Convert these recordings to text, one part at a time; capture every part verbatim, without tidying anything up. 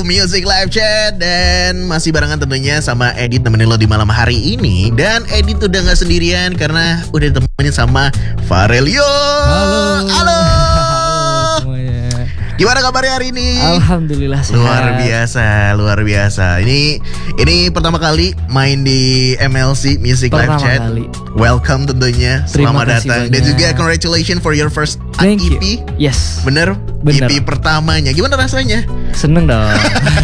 Music Live Chat. Dan masih barengan tentunya sama Edit nemenin lo di malam hari ini. Dan Edit udah gak sendirian karena udah ditemenin sama Farelio. Halo. Halo. Halo semuanya. Gimana kabarnya hari ini? Alhamdulillah sehat. Luar biasa, luar biasa. Ini ini pertama kali main di M L C Music Pertama Live Chat. kali. Welcome tentunya. Terima Selamat kasih datang. banyak. Dan juga congratulations for your first Thank E P. you. Yes. Bener? Bener. E P pertamanya. Gimana rasanya? Seneng dong.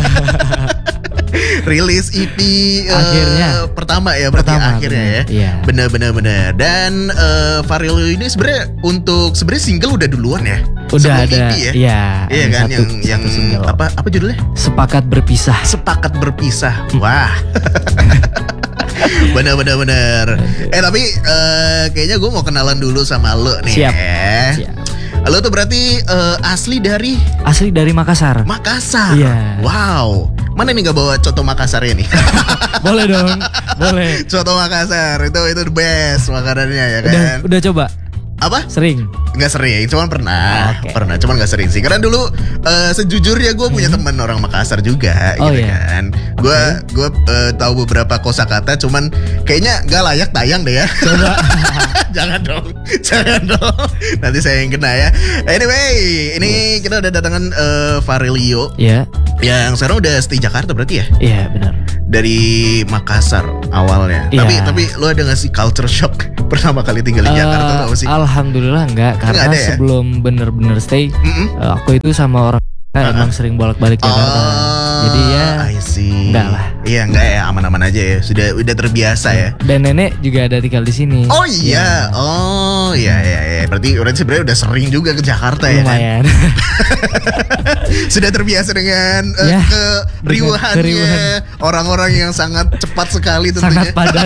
Rilis E P uh, Akhirnya. pertama ya berarti Pertama, akhirnya bener. ya. Iya. Bener bener bener. Dan uh, Farelio ini sebenarnya untuk sebenarnya single udah duluan ya. Udah Sebelum ada. E P ya. Iya. Iya ada kan satu, yang yang satu single. apa apa judulnya? Sepakat berpisah. Sepakat berpisah. Wah. Bener bener bener. Eh tapi uh, kayaknya gue mau kenalan dulu sama lo nih. Siap. Ya. Siap. Lo tuh berarti uh, asli dari Asli dari Makassar. Makassar. Iya. Wow. Mana nih gak bawa coto Makassar ya nih? Boleh dong. Boleh. Coto Makassar itu itu the best makanannya ya kan. Udah udah coba. Apa? Sering. Nggak sering, cuman pernah, Oke. pernah, cuman nggak sering sih. Karena dulu uh, sejujurnya gue punya teman orang Makassar juga, Oh, gitu iya. kan. Gue gue uh, tahu beberapa kosakata, cuman kayaknya nggak layak tayang deh ya. Coba. Jangan dong, jangan dong. Nanti saya yang kena ya. Anyway, ini kita udah datangan uh, Farelio Iya. yang sekarang udah stay Jakarta berarti ya? Iya benar. Dari Makassar awalnya. Iya. Tapi tapi lu ada gak sih culture shock pertama kali tinggal di Eh, Jakarta tau sih? Alhamdulillah enggak, karena Nggak ada ya? sebelum bener-bener stay, Mm-mm. eh, aku itu sama orang kan Uh-uh. emang sering bolak-balik Jakarta. Jadi ya I see. enggak lah. Iya enggak ya, aman-aman aja ya. Sudah udah terbiasa ya. Dan nenek juga ada tinggal di sini. Oh iya, oh iya iya iya. Berarti berarti sebenarnya udah sering juga ke Jakarta ya kan? Lumayan. Sudah terbiasa dengan uh, Ya, keriuhannya keriuhan. orang-orang yang sangat cepat sekali tentunya. Sangat padat.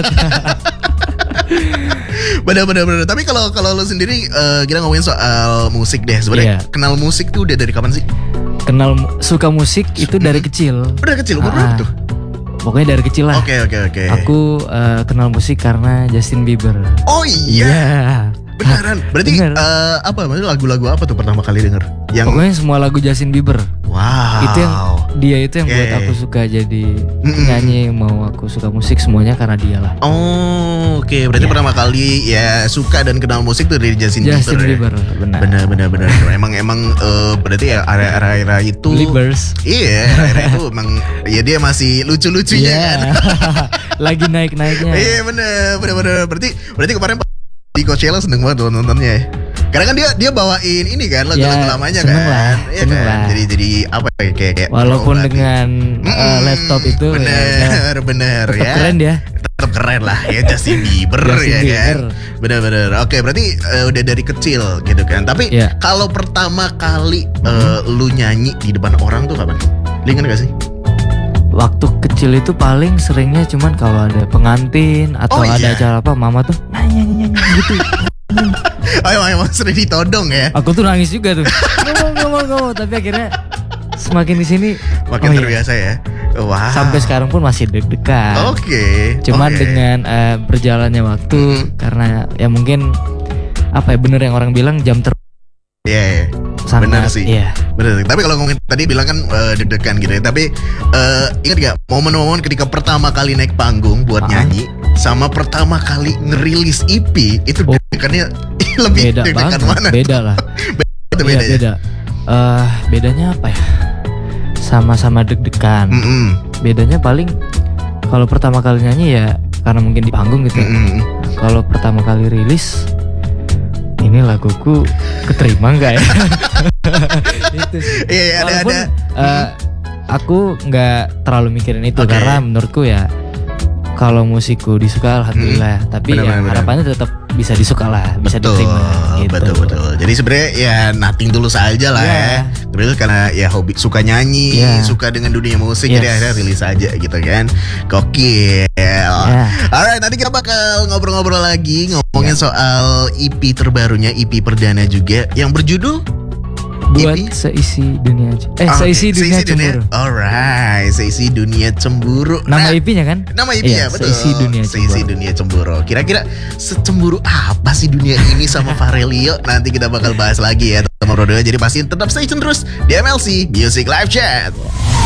Benar-benar. Tapi kalau kalau lo sendiri uh, kita ngomongin soal musik deh. Sebenarnya Iya. kenal musik tuh udah dari kapan sih? Kenal mu- suka musik itu dari kecil. Udah kecil, umur Ah, berapa tuh? Pokoknya dari kecil lah. Oke oke oke. Aku eh, kenal musik karena Justin Bieber. Oh iya. Iya. Beneran. Berarti Bener. eh, apa? Maksudnya lagu-lagu apa tuh pertama kali denger? Yang Pokoknya semua lagu Justin Bieber. wow. Itu yang dia itu yang Oke. buat aku suka jadi Mm-mm. nyanyi, mau aku suka musik semuanya karena dia lah. Oh, oke. Berarti Iya. pertama kali ya suka dan kenal musik tuh dari Justin, Justin Bieber. Bieber, Ya? benar. Bener bener bener. emang emang eh, berarti ya era-era itu. Libers. Iya, era-era itu emang ya dia masih lucu-lucunya Iya. kan. Lagi naik-naiknya. Iya bener bener bener. Berarti berarti kemarin di Coachella seneng banget tuh nontonnya ya. Karena kan dia dia bawain ini kan lagu-lagu Ya, lamanya seneng kan. lah, Iya seneng kan? lah. Jadi jadi apa ya kayak kayak Walaupun throwback. dengan eh, Mm-mm, laptop itu ya, bener bener tetap ya. keren dia. Tetap keren lah ya Justin Bieber Justin ya Bieber. kan. Bener-bener. Oke berarti eh, udah dari kecil gitu kan. Tapi Iya. kalau pertama kali eh, lu nyanyi di depan orang tuh kapan? Lu ingat gak sih? Waktu kecil itu paling seringnya cuman kalau ada pengantin atau Oh, ada iya. acara apa, mama tuh nyanyi nyanyi nyanyi gitu. Oh emang sering ditodong ya. Aku tuh nangis juga tuh. Gak mau gak mau gak mau. Tapi akhirnya semakin di sini Makin oh iya. terbiasa ya. Wow. Sampai sekarang pun masih deg-degan. Oke. Cuman oke. dengan eh, berjalannya waktu, Mm-mm. karena ya mungkin apa ya, bener yang orang bilang jam ter Iya, iya. sangat Bener sih. iya. Bener. Tapi kalau ngomongin tadi bilang kan eh, deg-degan gitu ya. Tapi eh, ingat gak momen-momen ketika pertama kali naik panggung buat Ah. nyanyi sama pertama kali ngerilis E P itu Oh. deg-degannya lebih Beda deg-degan banget. mana? Beda lah. Itu Iya, bedanya. beda. Eh, bedanya apa ya? Sama-sama deg-degan. Mm-mm. Bedanya paling kalau pertama kali nyanyi ya karena mungkin di panggung gitu. Mm-mm. Kalau pertama kali rilis, ini laguku keterima nggak ya? Itu sih. Iya, iya, ada Walaupun, ada. eh, aku nggak terlalu mikirin itu Oke. karena menurutku ya kalau musikku disuka alhamdulillah. Tapi Benar, ya benar, benar. harapannya tetap bisa disuka lah, bisa Betul, diterima. Gitu. betul betul. Jadi sebenarnya ya nothing tulus aja lah Iya. ya. Terus karena ya hobi suka nyanyi, Iya. suka dengan dunia musik, Yes. jadi akhirnya rilis aja gitu kan. Gokil. Ya. Alright, nanti kita bakal ngobrol-ngobrol lagi ngomongin Iya. soal E P terbarunya, E P perdana juga yang berjudul Buat E P? seisi dunia aja. Eh, Ah, oke. seisi dunia cemburu. Alright, seisi dunia cemburu. Nama Nah, E P-nya kan? Nama E P-nya Iya, betul. Seisi Dunia Seisi Cemburu. Dunia Cemburu. Kira-kira secemburu apa sih dunia ini sama Farelio? Nanti kita bakal bahas lagi ya teman-teman. Jadi pastiin tetap stay tune terus di M L C Music Live Chat.